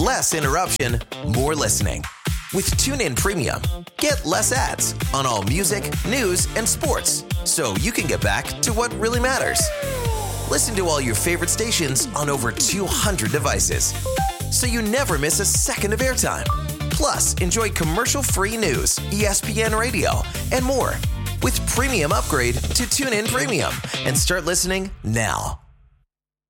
Less interruption, more listening. With TuneIn Premium, get less ads on all music, news, and sports, so you can get back to what really matters. Listen to all your favorite stations on over 200 devices, so you never miss a second of airtime. Plus, enjoy commercial-free news, ESPN Radio, and more with premium upgrade to TuneIn Premium, and start listening now.